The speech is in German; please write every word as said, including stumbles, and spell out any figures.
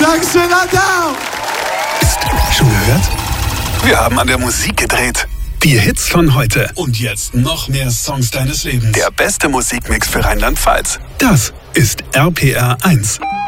Dankeschön, Adele! Schon gehört? Wir haben an der Musik gedreht. Die Hits von heute. Und jetzt noch mehr Songs deines Lebens. Der beste Musikmix für Rheinland-Pfalz. Das ist R P R eins.